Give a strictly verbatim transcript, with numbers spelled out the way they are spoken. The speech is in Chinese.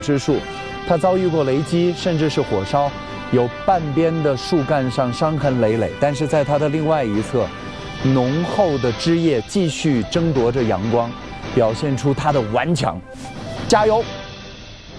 之树，它遭遇过雷击，甚至是火烧，有半边的树干上伤痕累累。但是在它的另外一侧，浓厚的枝叶继续争夺着阳光，表现出它的顽强。加油！